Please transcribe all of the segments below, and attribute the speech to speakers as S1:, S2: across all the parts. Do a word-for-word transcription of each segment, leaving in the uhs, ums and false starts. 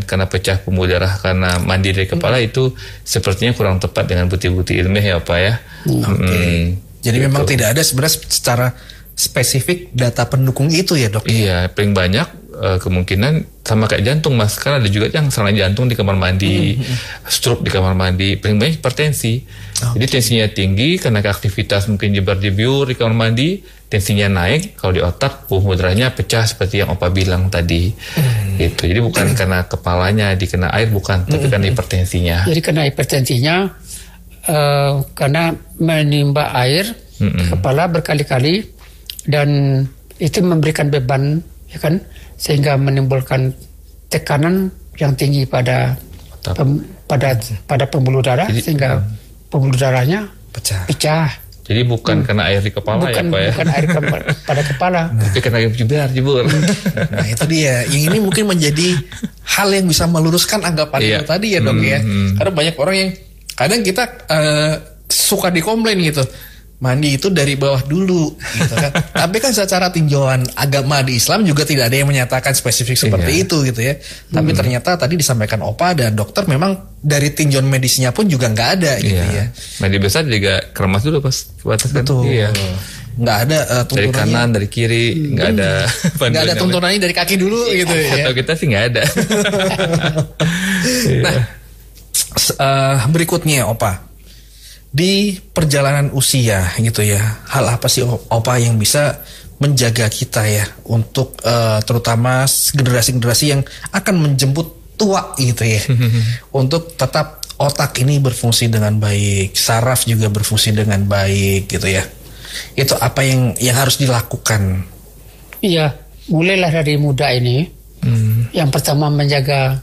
S1: karena pecah pembuluh darah karena mandi dari kepala hmm. itu sepertinya kurang tepat dengan bukti-bukti ilmiah ya Pak ya.
S2: Hmm. Oke. Okay. Hmm, Jadi gitu. Memang tidak ada sebenarnya secara spesifik data pendukung itu ya dok?
S1: Iya, paling banyak uh, kemungkinan sama kayak jantung mas. Karena ada juga yang serangan jantung di kamar mandi, mm-hmm. stroke di kamar mandi, paling banyak hipertensi. Okay. Jadi tensinya tinggi karena aktivitas mungkin jebar-jebiur di kamar mandi, tensinya naik, kalau di otak pembuluh darahnya pecah seperti yang Opa bilang tadi. Mm-hmm. Gitu. Jadi bukan mm-hmm. karena kepalanya dikena air, bukan, tapi mm-hmm. karena hipertensinya.
S3: Jadi karena hipertensinya, uh, karena menimba air, mm-hmm. kepala berkali-kali, dan itu memberikan beban ya kan, sehingga menimbulkan tekanan yang tinggi pada pem, pada pada pembuluh darah. Jadi, sehingga pembuluh darahnya
S2: pecah.
S3: pecah.
S1: Jadi bukan hmm. karena air di kepala
S3: bukan,
S1: ya Pak ya?
S3: Bukan air ke, pada kepala.
S1: Nah. Tapi karena air jebur jebur.
S2: Nah itu dia. Yang ini mungkin menjadi hal yang bisa meluruskan anggapan
S1: iya.
S2: itu tadi ya dok hmm, ya.
S1: Hmm.
S2: Karena banyak orang yang kadang kita uh, suka dikomplain gitu. Mandi itu dari bawah dulu gitu kan. Tapi kan secara tinjauan agama di Islam juga tidak ada yang menyatakan spesifik seperti iya. itu gitu ya. Tapi hmm. ternyata tadi disampaikan Opa dan dokter memang dari tinjauan medisnya pun juga nggak ada gitu
S1: iya. ya. Mandi besar juga keremas dulu pas batas.
S2: Betul. Iya. Nggak ada uh,
S1: tuntunannya. Dari kanan, dari kiri, nggak hmm. ada.
S2: Nggak ada tuntunannya dari kaki dulu gitu ya.
S1: Atau kita sih nggak ada.
S2: Nah, uh, berikutnya Opa. Di perjalanan usia gitu ya, hal apa sih Opa yang bisa menjaga kita ya untuk uh, terutama generasi-generasi yang akan menjemput tua gitu ya, untuk tetap otak ini berfungsi dengan baik, saraf juga berfungsi dengan baik gitu ya. Itu apa yang yang harus dilakukan?
S3: Iya, mulailah dari muda ini. Hmm. Yang pertama menjaga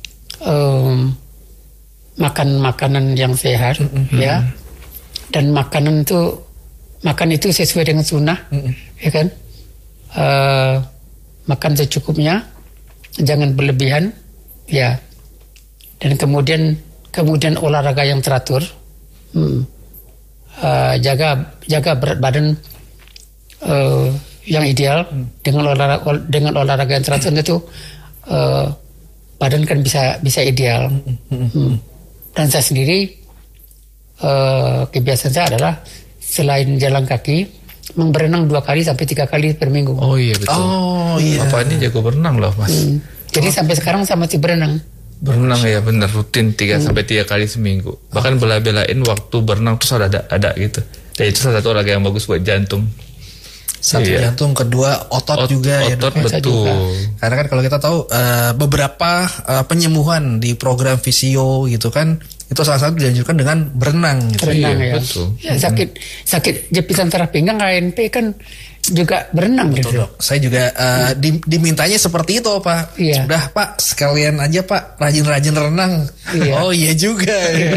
S3: um, makan makanan yang sehat, mm-hmm. ya. Dan makanan itu makan itu sesuai dengan sunnah, mm-hmm. ya kan? Uh, makan secukupnya, jangan berlebihan, ya. Dan kemudian kemudian olahraga yang teratur, hmm. uh, jaga jaga berat badan uh, yang ideal mm. dengan olahraga dengan olahraga yang teratur itu uh, badan kan bisa bisa ideal. Mm-hmm. Hmm. Dan saya sendiri Uh, kebiasaan saya adalah selain jalan kaki, berenang dua kali sampai tiga kali per minggu.
S1: Oh iya betul.
S2: Oh iya.
S1: Bapak ini jago berenang loh mas. Hmm.
S3: Jadi oh. sampai sekarang saya masih berenang.
S1: Berenang ya benar rutin tiga hmm. sampai tiga kali seminggu. Bahkan bela-belain waktu berenang terus ada ada gitu. Dan itu salah satu olahraga yang bagus buat jantung.
S2: Satu iya. jantung, kedua otot Ot, juga
S1: otot,
S2: ya dok.
S1: Betul.
S2: Juga. Karena kan kalau kita tahu uh, beberapa uh, penyembuhan di program fisio gitu kan, itu salah satu dilanjutkan dengan berenang gitu.
S3: Berenang
S1: iya,
S3: ya.
S1: Betul.
S3: Ya, sakit sakit jepitan saraf pinggang K N P kan juga berenang.
S2: Betul,
S3: gitu.
S2: Dok. Saya juga uh, di, dimintanya seperti itu Pak.
S3: Iya.
S2: Udah Pak sekalian aja Pak rajin-rajin renang. Iya. Oh iya juga.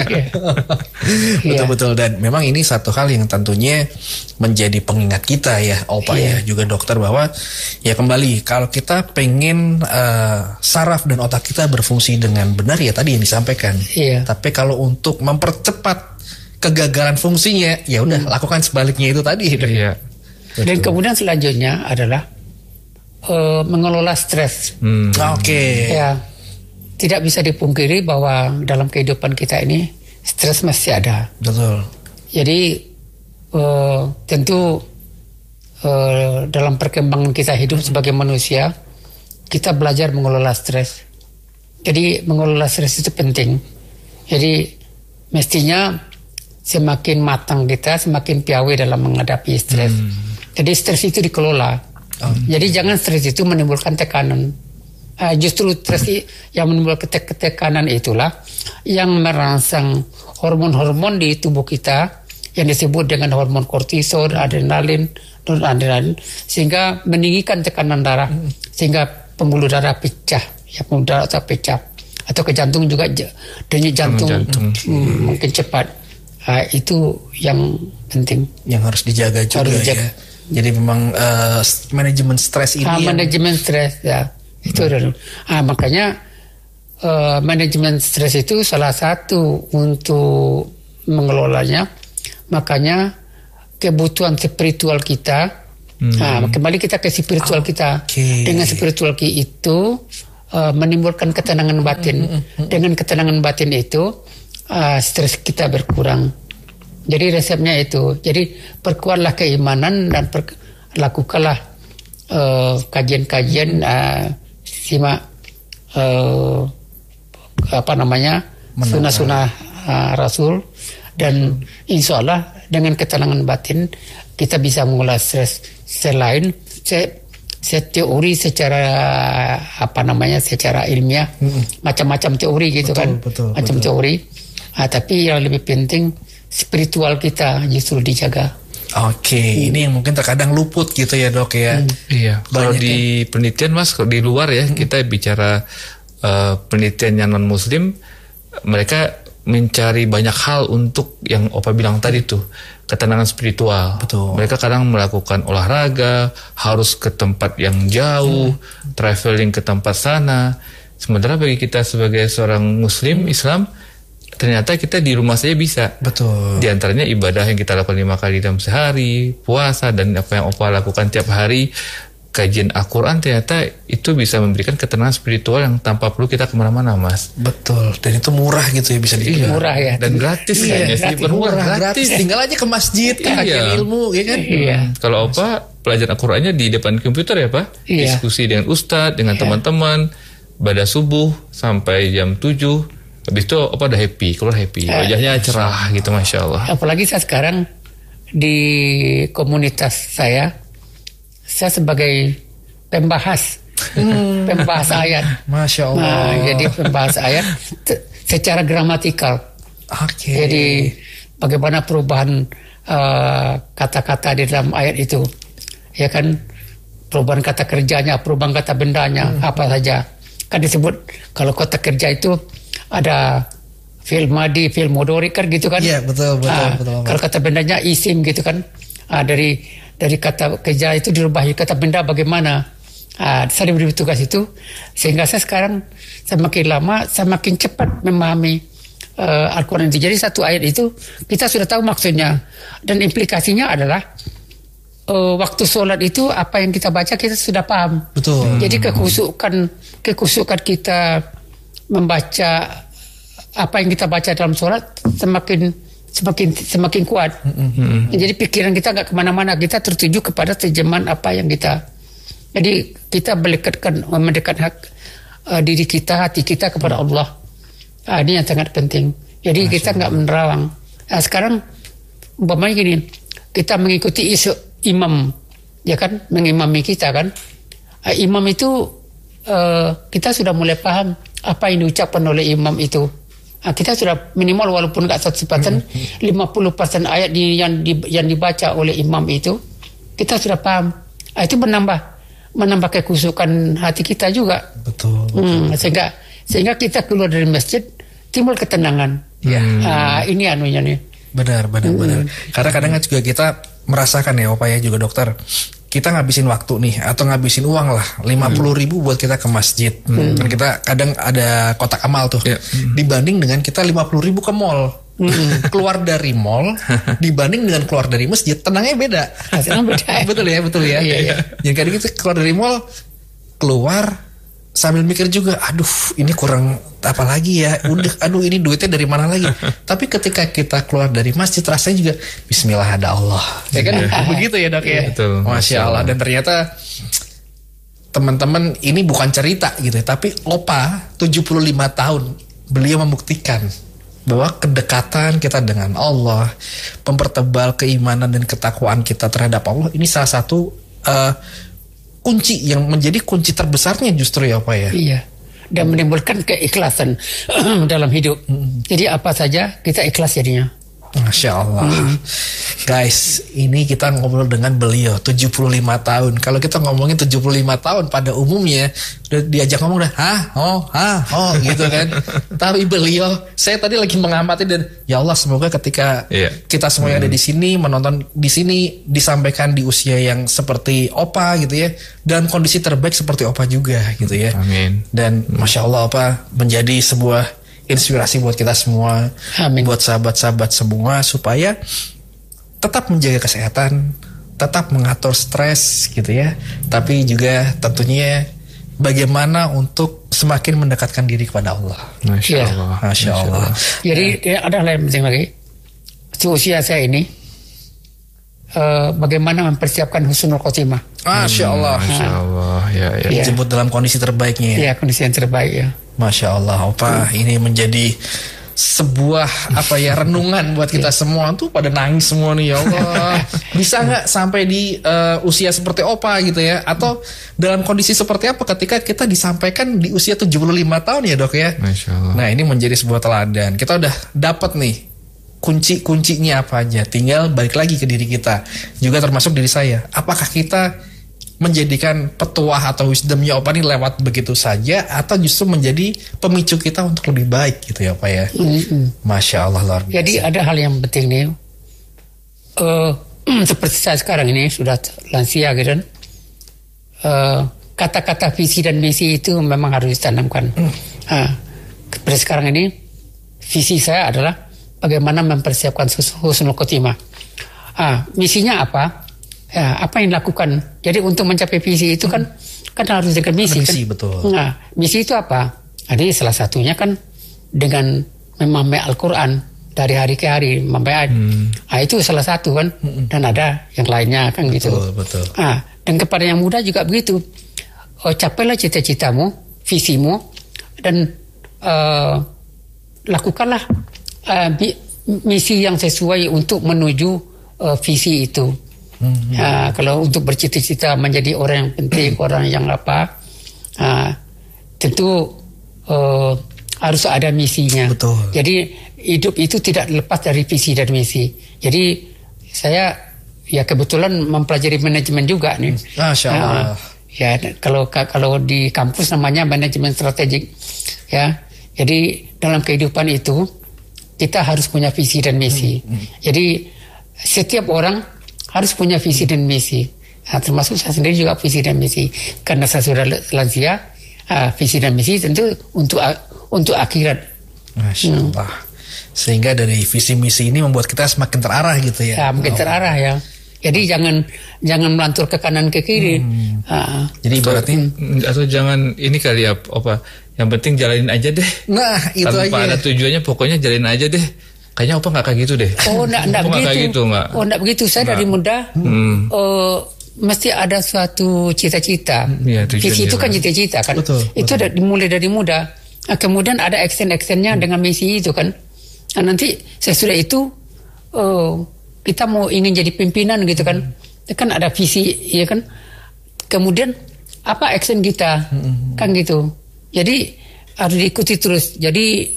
S2: Betul-betul dan memang ini satu hal yang tentunya menjadi pengingat kita ya Opa iya. ya juga dokter bahwa ya kembali kalau kita pengen uh, saraf dan otak kita berfungsi dengan benar ya tadi yang disampaikan.
S3: Iya.
S2: Tapi kalau untuk mempercepat kegagalan fungsinya ya udah hmm. lakukan sebaliknya itu tadi.
S1: Iya.
S3: Dan kemudian selanjutnya adalah uh, mengelola stres.
S1: Hmm.
S2: Oke. Okay.
S3: Ya, tidak bisa dipungkiri bahwa dalam kehidupan kita ini stres masih ada.
S2: Betul.
S3: Jadi uh, tentu uh, dalam perkembangan kita hidup sebagai manusia, kita belajar mengelola stres. Jadi mengelola stres itu penting. Jadi mestinya semakin matang kita, semakin piawai dalam menghadapi stres. Hmm. Jadi stres itu dikelola. Oh. Jadi jangan stres itu menimbulkan tekanan. Uh, justru stres yang menimbulkan tekanan itulah yang merangsang hormon-hormon di tubuh kita yang disebut dengan hormon kortisol, adrenalin, noradrenalin, sehingga meninggikan tekanan darah, hmm. sehingga pembuluh darah pecah, ya pembuluh darah pecah, atau ke jantung juga denyut jantung, jantung. Hmm, mungkin cepat. Uh, itu yang penting,
S2: yang harus dijaga juga harus dijaga. Ya. Jadi memang uh, manajemen stres ini. Ah,
S3: yang... manajemen stres ya itu. Hmm. Ah, makanya uh, manajemen stres itu salah satu untuk mengelolanya. Makanya kebutuhan spiritual kita. Hmm. Ah, kembali kita ke spiritual kita.
S2: Okay.
S3: Dengan spiritual kita itu uh, menimbulkan ketenangan batin. Mm-hmm. Dengan ketenangan batin itu uh, stres kita berkurang. Jadi resepnya itu. Jadi perkuatlah keimanan dan per, lakukanlah uh, kajian-kajian, uh, simak uh, apa namanya sunnah-sunnah uh, Rasul, dan insya Allah dengan ketenangan batin kita bisa mengolah stres. Selain se, se teori secara apa namanya secara ilmiah, hmm. macam-macam teori gitu, betul, kan betul, macam betul. teori, ah, tapi yang lebih penting spiritual kita justru dijaga.
S2: Oke, okay. hmm. ini yang mungkin terkadang luput gitu ya dok ya. Hmm.
S1: Iya. Kalau di ya. penelitian mas, kalau di luar ya hmm. kita bicara uh, penelitian yang non Muslim, mereka mencari banyak hal untuk yang Opa bilang tadi tuh, ketenangan spiritual.
S2: Betul.
S1: Mereka kadang melakukan olahraga, harus ke tempat yang jauh, hmm. traveling ke tempat sana. Sementara bagi kita sebagai seorang Muslim, hmm. Islam, ternyata kita di rumah saja bisa.
S2: Betul.
S1: Di antaranya ibadah yang kita lakukan lima kali dalam sehari, puasa, dan apa yang Opa lakukan tiap hari, kajian Al-Quran, ternyata itu bisa memberikan ketenangan spiritual yang tanpa perlu kita kemana-mana, mas.
S2: Betul. Dan itu murah gitu ya, bisa dibilang.
S3: Iya, murah ya.
S1: Dan gratis
S2: iya,
S1: kan.
S2: Gratis, murah, gratis. gratis. Tinggal aja ke masjid, ke
S1: iya.
S2: kajian ilmu, ya kan.
S3: Iya.
S1: Hmm. Kalau Opa pelajaran Al-Qurannya di depan komputer ya, Pak.
S3: Iya.
S1: Diskusi dengan ustadz, dengan iya. teman-teman, pada subuh sampai jam tujuh. Habis itu Opa udah happy, keluar happy. Wajahnya cerah gitu, masya Allah.
S3: Apalagi saya sekarang di komunitas saya, saya sebagai pembahas, hmm. pembahas ayat.
S2: Masya Allah.
S3: Nah, jadi pembahas ayat t- secara gramatikal.
S2: Oke. Okay.
S3: Jadi bagaimana perubahan uh, kata-kata di dalam ayat itu, ya kan? Perubahan kata kerjanya, perubahan kata bendanya, hmm. apa saja. Kan disebut kalau kata kerja itu ada fi'il madi, fi'il mudhari kan gitu kan?
S2: Iya betul betul.
S3: Nah,
S2: betul, betul.
S3: Kalau kata bendanya isim gitu kan? Ah, dari dari kata kerja itu dirubah kata benda bagaimana? Ah, saya diberi tugas itu sehingga saya sekarang semakin lama semakin cepat memahami uh, Al-Quran itu. Jadi satu ayat itu kita sudah tahu maksudnya, dan implikasinya adalah uh, waktu sholat itu apa yang kita baca kita sudah paham.
S2: Betul.
S3: Jadi kekhusukan kekhusukan kita membaca apa yang kita baca dalam sholat semakin semakin semakin kuat. Mm-hmm. Jadi pikiran kita nggak kemana-mana, kita tertuju kepada terjemahan apa yang kita. Jadi kita mendekatkan mendekatkan hak uh, diri kita, hati kita kepada Allah. Uh, ini yang sangat penting. Jadi Masya kita nggak menerawang. Nah, sekarang umpamanya gini, kita mengikuti isu imam, ya kan, mengimami kita kan. Uh, imam itu uh, kita sudah mulai paham apa yang diucapkan oleh imam itu. Nah, kita sudah minimal walaupun nggak seratus persen, lima puluh persen ayat di, yang, di, yang dibaca oleh imam itu kita sudah paham. Nah, itu menambah menambah kekhusukan hati kita juga.
S2: Betul. betul,
S3: hmm,
S2: betul.
S3: Sehingga sehingga kita keluar dari masjid timbul ketenangan.
S2: Ya.
S3: Nah, ini anunya nih.
S2: Benar, benar, hmm. benar. Karena kadang juga kita merasakan ya, Opa ya juga dokter. Kita ngabisin waktu nih atau ngabisin uang lah lima puluh ribu buat kita ke masjid. Hmm. Dan kita kadang ada kotak amal tuh. Yeah. Hmm. Dibanding dengan kita lima puluh ribu ke mall. Hmm. Keluar dari mall dibanding dengan keluar dari masjid, tenangnya beda.
S3: beda.
S2: Betul ya, betul ya.
S3: Iya, iya.
S2: Jadi kadang kita keluar dari mall, keluar sambil mikir juga, aduh ini kurang apa lagi ya, udah aduh ini duitnya dari mana lagi. Tapi ketika kita keluar dari masjid rasanya juga Bismillah ada Allah, ya kan? Begitu ya dok ya.
S1: Betul.
S2: Masya Allah. Dan ternyata teman-teman ini bukan cerita gitu ya, tapi Opa tujuh puluh lima tahun beliau membuktikan bahwa kedekatan kita dengan Allah, mempertebal keimanan dan ketakwaan kita terhadap Allah, ini salah satu uh, kunci yang menjadi kunci terbesarnya justru ya Pak ya.
S3: Iya. Dan menimbulkan keikhlasan dalam hidup. Hmm. Jadi apa saja kita ikhlas jadinya.
S2: Masya Allah. Hmm. Guys, ini kita ngobrol dengan beliau tujuh puluh lima tahun. Kalau kita ngomongin tujuh puluh lima tahun pada umumnya udah diajak ngomong udah hah, oh, hah, oh gitu kan. Tapi beliau, saya tadi lagi mengamati dan ya Allah semoga ketika yeah. kita semua yang hmm. ada di sini menonton di sini disampaikan di usia yang seperti Opa gitu ya, dan kondisi terbaik seperti Opa juga gitu ya.
S1: Amin.
S2: Dan Masya Allah Opa menjadi sebuah inspirasi buat kita semua. Amin. Buat sahabat-sahabat semua supaya tetap menjaga kesehatan, tetap mengatur stres gitu ya, tapi juga tentunya bagaimana untuk semakin mendekatkan diri kepada Allah.
S1: Masya
S3: Ya.
S1: Allah.
S2: Masya Allah.
S3: Jadi ya, ada hal yang penting lagi. Seusia saya ini, eh, bagaimana mempersiapkan husnul khotimah.
S2: Masya Allah.
S1: Masya Allah. Ya, ya.
S3: Iya.
S2: Dijemput dalam kondisi terbaiknya.
S3: Ya, kondisi yang terbaik ya.
S2: Masya Allah, Opa, ini menjadi sebuah apa ya renungan buat kita semua. Tuh pada nangis semua nih, ya Allah. Bisa nggak sampai di uh, usia seperti Opa gitu ya? Atau dalam kondisi seperti apa ketika kita disampaikan di usia tujuh puluh lima tahun ya, Dok ya?
S1: Masya Allah.
S2: Nah, ini menjadi sebuah teladan. Kita udah dapat nih kunci-kuncinya apa aja. Tinggal balik lagi ke diri kita. Juga termasuk diri saya. Apakah kita menjadikan petuah atau wisdomnya Opa ini lewat begitu saja, atau justru menjadi pemicu kita untuk lebih baik gitu ya Opa ya?
S3: Mm-mm.
S2: Masya Allah, luar biasa.
S3: Jadi ada hal yang penting nih. Eh, seperti saya sekarang ini sudah lansia gitu kan. Eh, kata-kata visi dan misi itu memang harus ditanamkan.
S2: Mm.
S3: Ah, seperti sekarang ini visi saya adalah bagaimana mempersiapkan husnul khotimah. Ah, misinya apa? Ya, apa yang dilakukan? Jadi untuk mencapai visi itu kan hmm. kan harus dengan misi,
S2: misi
S3: kan?
S2: betul.
S3: Nah, misi itu apa? Jadi salah satunya kan dengan memahami Al-Quran dari hari ke hari, memahami hmm. nah, itu salah satu kan, hmm. dan ada yang lainnya kan
S2: betul,
S3: gitu.
S2: Betul.
S3: Nah, dan kepada yang muda juga begitu. Oh, capailah cita-citamu, visimu, dan uh, lakukanlah uh, misi yang sesuai untuk menuju uh, visi itu. Hmm. Uh, kalau untuk bercita-cita menjadi orang yang penting, orang yang apa, uh, tentu uh, harus ada misinya.
S2: Betul.
S3: Jadi hidup itu tidak lepas dari visi dan misi. Jadi saya ya kebetulan mempelajari manajemen juga nih.
S2: Masya Allah.
S3: Uh, ya kalau kalau di kampus namanya manajemen strategik. Ya, jadi dalam kehidupan itu kita harus punya visi dan misi. Hmm. Jadi setiap orang harus punya visi dan misi. Nah, termasuk saya sendiri juga visi dan misi. Karena saya sudah lansia, uh, visi dan misi tentu untuk uh, untuk akhirat.
S2: Masya Allah. Hmm. Sehingga dari visi misi ini membuat kita semakin terarah gitu ya.
S3: Ya, mungkin
S2: oh.
S3: terarah ya. Jadi jangan jangan melantur ke kanan ke kiri.
S2: Hmm.
S3: Uh,
S2: Jadi ibaratnya
S1: atau jangan ini kali ya, apa? Yang penting jalanin aja deh.
S2: Nah, itu
S1: tanpa
S2: aja.
S1: Tanpa ada tujuannya, pokoknya jalanin aja deh. Kayaknya Opa nggak kayak gitu deh.
S3: Oh, enggak, enggak begitu.
S1: Kayak gitu, enggak?
S3: Oh, enggak begitu. Saya
S1: enggak.
S3: dari muda
S1: hmm.
S3: uh, mesti ada suatu cita-cita.
S1: Ya,
S3: visi itu kan cita-cita kan.
S2: Betul,
S3: itu
S2: betul.
S3: Ada, dimulai dari muda. Nah, kemudian ada action-actionnya hmm. dengan misi itu kan. Nah, nanti sesudah itu uh, kita mau ingin jadi pimpinan gitu kan. Hmm. Kan ada visi, ya kan. Kemudian apa action kita hmm. kan gitu. Jadi harus diikuti terus. Jadi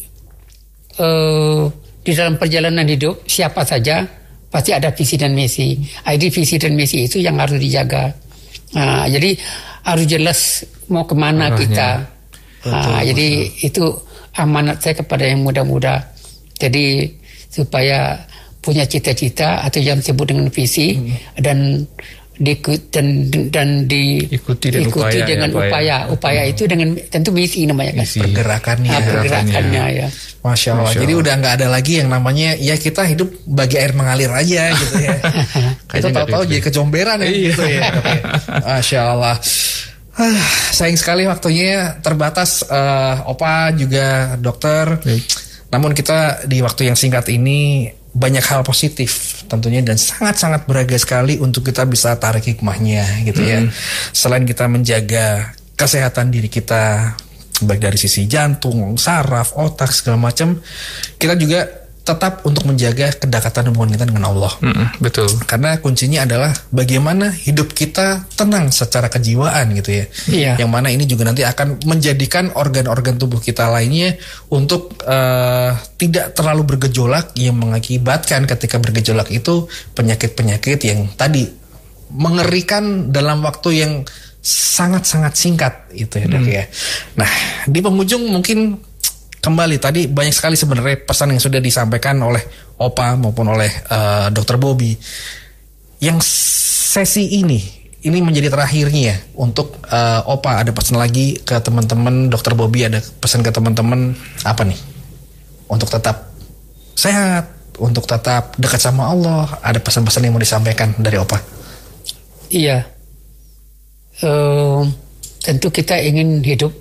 S3: uh, di dalam perjalanan hidup siapa saja pasti ada visi dan misi. I D visi dan misi itu yang harus dijaga. Nah, jadi harus jelas mau kemana arahnya kita. Betul, nah, betul. Jadi itu amanat saya kepada yang muda-muda. Jadi supaya punya cita-cita atau yang disebut dengan visi hmm. dan diikut dan dan diikuti
S1: dan
S3: ikuti
S1: upaya,
S3: dengan
S1: ya, upaya.
S3: upaya upaya
S1: hmm.
S3: itu dengan tentu misi namanya kan.
S2: Misi. Pergerakannya.
S3: Nah, pergerakannya ya.
S2: Masya Allah. Masya Allah. Jadi udah nggak ada lagi yang namanya ya kita hidup bagi air mengalir aja gitu ya. Kita tahu-tahu jadi kecomberan ya gitu ya. Masya Allah. Ah, sayang sekali waktunya terbatas. Uh, Opa juga dokter. Baik. Namun kita di waktu yang singkat ini banyak hal positif tentunya dan sangat-sangat berharga sekali untuk kita bisa tarik hikmahnya gitu ya. Hmm. Selain kita menjaga kesehatan diri kita baik dari sisi jantung, saraf, otak segala macam, kita juga tetap untuk menjaga kedekatan hubungan kita dengan Allah.
S1: Mm, betul.
S2: Karena kuncinya adalah bagaimana hidup kita tenang secara kejiwaan gitu ya.
S3: Iya.
S2: Yang mana ini juga nanti akan menjadikan organ-organ tubuh kita lainnya untuk uh, tidak terlalu bergejolak, yang mengakibatkan ketika bergejolak itu penyakit-penyakit yang tadi mengerikan dalam waktu yang sangat-sangat singkat itu ya dok hmm. ya. Nah di penghujung mungkin kembali tadi banyak sekali sebenarnya pesan yang sudah disampaikan oleh Opa maupun oleh uh, dokter Bobby. Yang sesi ini ini menjadi terakhirnya ya untuk uh, Opa, ada pesan lagi ke teman-teman, dokter Bobby ada pesan ke teman-teman apa nih? Untuk tetap sehat, untuk tetap dekat sama Allah, ada pesan-pesan yang mau disampaikan dari Opa?
S3: Iya. Uh, tentu kita ingin hidup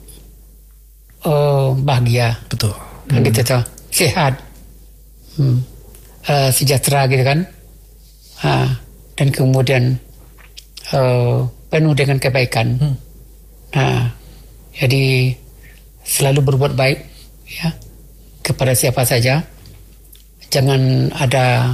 S3: uh, bahagia.
S2: Betul.
S3: Kan gitu tuh, sehat, hmm. uh, sejahtera gitu kan. Uh, dan kemudian uh, penuh dengan kebaikan. Hmm. Nah, jadi selalu berbuat baik ya kepada siapa saja. Jangan ada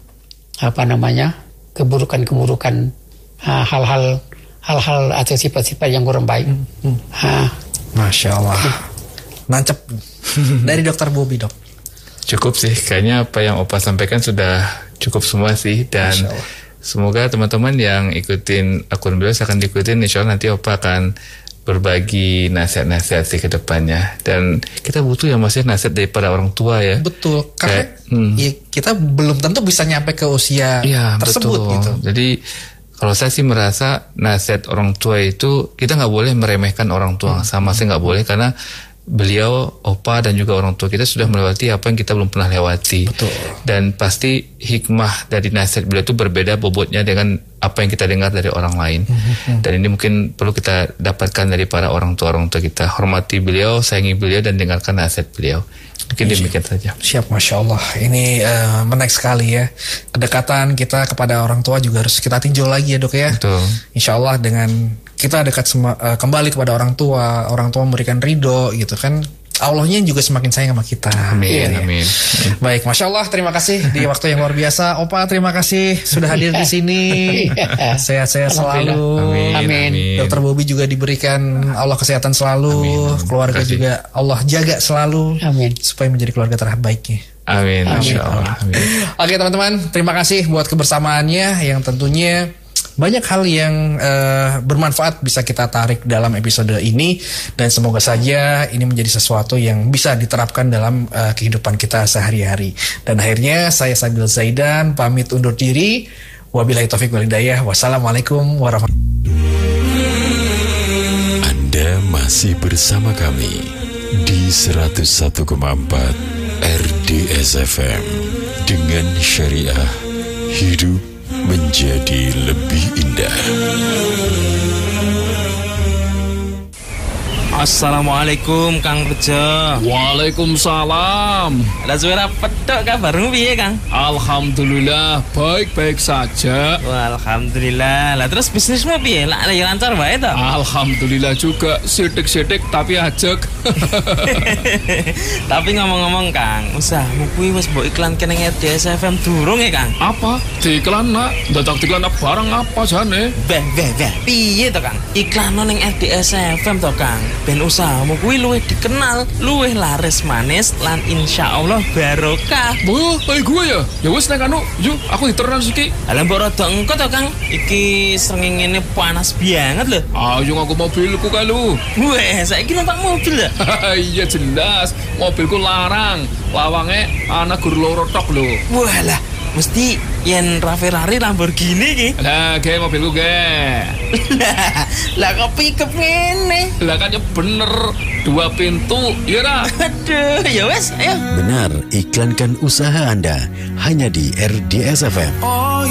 S3: apa namanya keburukan-keburukan, uh, hal-hal hal-hal atau sifat-sifat yang kurang baik. Hmm. Hmm. Uh,
S2: Masya Allah. Nancep dari Dokter Bobby, Dok.
S1: Cukup sih, kayaknya apa yang Opa sampaikan sudah cukup semua sih. Dan semoga teman-teman yang ikutin akun beliau akan diikutin. Insya Allah nanti Opa akan berbagi nasihat-nasihat sih ke depannya. Dan kita butuh ya maksudnya nasihat daripada orang tua ya.
S2: Betul, karena
S1: Kayak, hmm.
S2: ya, kita belum tentu bisa nyampe ke usia
S1: ya,
S2: tersebut
S1: betul.
S2: gitu.
S1: Jadi kalau saya sih merasa nasihat orang tua itu kita nggak boleh meremehkan orang tua, hmm. sama sih nggak boleh, karena beliau, Opa dan juga orang tua kita sudah melewati apa yang kita belum pernah lewati.
S2: Betul.
S1: Dan pasti hikmah dari nasihat beliau itu berbeda bobotnya dengan apa yang kita dengar dari orang lain. Mm-hmm. Dan ini mungkin perlu kita dapatkan dari para orang tua orang tua kita. Hormati beliau, sayangi beliau, dan dengarkan nasihat beliau. Mungkin demikian saja.
S2: Siap, Masya Allah. Ini uh, menarik sekali ya. Kedekatan kita kepada orang tua juga harus kita tinjau lagi ya, Dok ya.
S1: Betul.
S2: Insya Allah dengan kita dekat sema, uh, kembali kepada orang tua, orang tua memberikan ridho gitu kan, Allahnya juga semakin sayang sama kita.
S1: Amin,
S2: ya,
S1: amin.
S2: Ya. Baik, Masya Allah, terima kasih di waktu yang luar biasa. Opa, terima kasih sudah hadir di sini. Sehat-sehat selalu.
S1: Amin,
S3: amin.
S1: amin.
S2: Dokter Bobby juga diberikan Allah kesehatan selalu.
S1: Amin.
S2: Keluarga juga Allah jaga selalu.
S3: Amin.
S2: Supaya menjadi keluarga terbaiknya.
S1: Amin, Masya Allah. Amin.
S2: Oke teman-teman, terima kasih buat kebersamaannya yang tentunya banyak hal yang uh, bermanfaat bisa kita tarik dalam episode ini, dan semoga saja ini menjadi sesuatu yang bisa diterapkan dalam uh, kehidupan kita sehari-hari. Dan akhirnya saya Sabil Zaidan pamit undur diri. Wabillahi taufik wal hidayah. Wassalamualaikum warahmatullahi wabarakatuh.
S4: Anda masih bersama kami di seratus satu koma empat R D S F M dengan syariah hidup menjadi lebih indah.
S5: Assalamualaikum Kang Rejo.
S6: Waalaikumsalam.
S5: Lah suara pedok kabarmu piye Kang?
S6: Alhamdulillah baik-baik saja.
S5: Wah, alhamdulillah. Lah terus bisnismu piye? Lah ya lancar wae to?
S6: Alhamdulillah juga, sidik-sidik tapi ajek.
S5: Tapi ngomong-ngomong Kang, usahamu kuwi wis mbok iklanke ning R D S F M durung ya Kang?
S6: Apa? Diiklan nak? Dadak diiklan barang apa jane?
S5: Beh, beh, beh. Piye to Kang? Iklan ning R D S F M to Kang. Ben usahamu kuwi luwih dikenal, luwih laris manis, lan insyaallah barokah.
S6: Wah, kayak gue ya? Ya wis nek anu, yuk aku diteran iki.
S5: Lah mbok rada engko to Kang. Iki srengenge panas banget lho.
S6: Ayo aku mobilku kae lu.
S5: Weh, saiki numpak mobil ya?
S6: Iya jelas, mobilku larang. Lawange ana gur loro tok lho.
S5: Walah, mesti yen Ferrari Lamborghini iki.
S6: Lah, ge mobilku ge.
S5: Lah, lah kok pickup ngene?
S6: Lah kan ya bener, dua pintu, ya ra?
S5: Aduh, ya wes, ayo.
S4: Benar, iklankan usaha Anda hanya di R D S F M.
S7: Oh